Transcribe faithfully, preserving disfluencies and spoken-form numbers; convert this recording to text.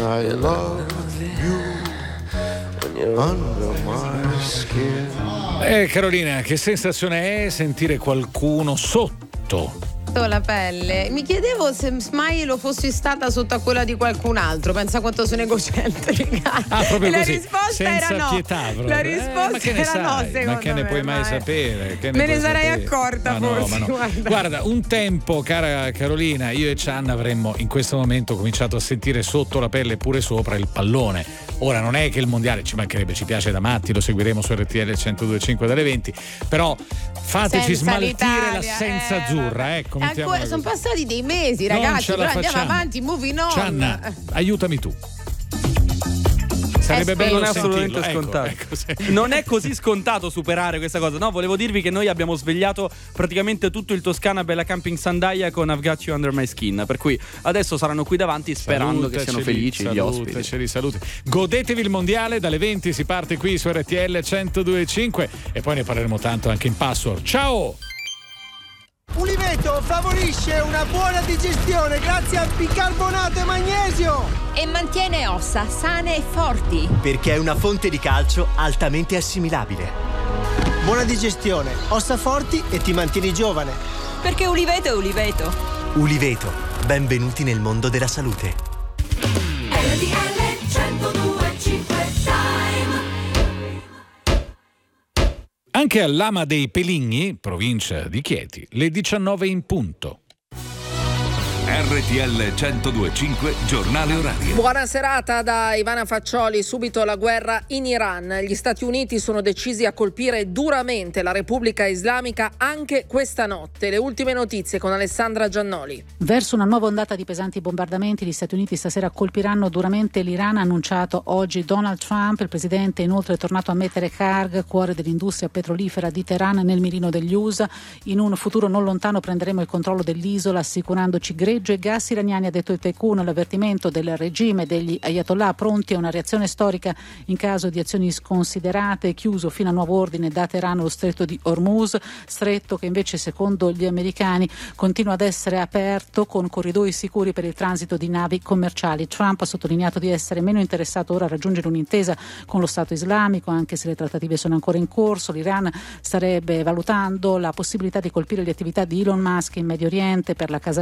I love you under my skin. Eh Carolina, che sensazione è sentire qualcuno sotto la pelle? Mi chiedevo se mai lo fossi stata sotto a quella di qualcun altro. Pensa quanto sono egocentrica. Ah, proprio e la così, risposta senza era no. pietà, proprio. La risposta eh, ma che ne era sai? no, secondo ma che ne me, puoi mai ma sapere? Che ne me ne puoi sarei sapere? accorta, ma no, forse. ma no. Guarda. Guarda, un tempo, cara Carolina, io e Cianna avremmo in questo momento cominciato a sentire sotto la pelle e pure sopra il pallone. Ora non è che il mondiale ci mancherebbe, ci piace da matti, lo seguiremo su R T L centodue e cinque dalle venti, però fateci Senza smaltire l'Italia, l'assenza eh, azzurra, ecco. Ancora, sono passati dei mesi, Non ragazzi, ce la però andiamo facciamo. avanti, moving on. Cianna, aiutami tu. Sarebbe Eh, bello non è assolutamente sentirlo. scontato. Ecco, ecco, sì. Non è così scontato superare questa cosa. No, volevo dirvi che noi abbiamo svegliato praticamente tutto il Toscana Bella Camping Sandaia con I've Got You Under My Skin. Per cui adesso saranno qui davanti sperando che siano felici gli ospiti. Salute, salute. Godetevi il mondiale, dalle venti si parte qui su R T L centodue e cinque e poi ne parleremo tanto anche in Password. Ciao! Uliveto favorisce una buona digestione grazie al bicarbonato e magnesio e mantiene ossa sane e forti perché è una fonte di calcio altamente assimilabile. Buona digestione, ossa forti e ti mantieni giovane. perché Uliveto è Uliveto. Uliveto, benvenuti nel mondo della salute. R T L centodue e cinque Anche all'Ama dei Peligni, provincia di Chieti, le diciannove in punto. R T L centodue e cinque, giornale orario. Buona serata da Ivana Faccioli. Subito la guerra in Iran. Gli Stati Uniti sono decisi a colpire duramente la Repubblica Islamica anche questa notte. Le ultime notizie con Alessandra Giannoli. Verso una nuova ondata di pesanti bombardamenti, gli Stati Uniti stasera colpiranno duramente l'Iran, ha annunciato oggi Donald Trump. Il presidente inoltre è tornato a mettere Kharg, cuore dell'industria petrolifera di Teheran, nel mirino degli U S A. In un futuro non lontano prenderemo il controllo dell'isola, assicurandoci greggio e gas iraniani, ha detto il Tycoon. L'avvertimento del regime degli Ayatollah pronti a una reazione storica in caso di azioni sconsiderate. Chiuso fino a nuovo ordine da Teheran lo stretto di Hormuz, stretto che invece secondo gli americani continua ad essere aperto con corridoi sicuri per il transito di navi commerciali. Trump ha sottolineato di essere meno interessato ora a raggiungere un'intesa con lo Stato islamico, anche se le trattative sono ancora in corso. L'Iran starebbe valutando la possibilità di colpire le attività di Elon Musk in Medio Oriente per la Casa